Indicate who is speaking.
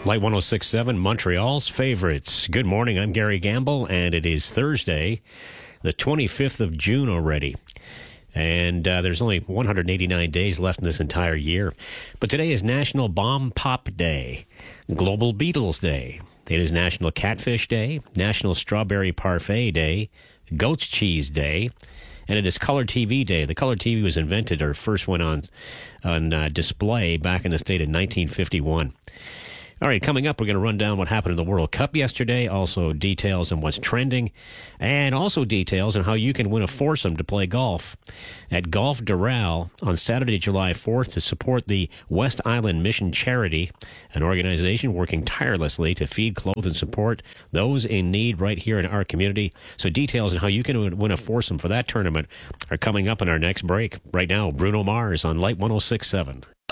Speaker 1: Light 106.7, Montreal's favorites. Good morning, I'm Gary Gamble, and it is Thursday, the 25th of June already. And there's only 189 days left in this entire year. But today is National Bomb Pop Day, Global Beatles Day. It is National Catfish Day, National Strawberry Parfait Day, Goat's Cheese Day, and it is Color TV Day. The Color TV was invented, or first went on display back in the state in 1951. All right, coming up, we're going to run down what happened in the World Cup yesterday, also details on what's trending, and also details on how you can win a foursome to play golf at Golf Doral on Saturday, July 4th to support the West Island Mission Charity, an organization working tirelessly to feed, clothe, and support those in need right here in our community. So details on how you can win a foursome for that tournament are coming up in our next break. Right now, Bruno Mars on Light 106.7.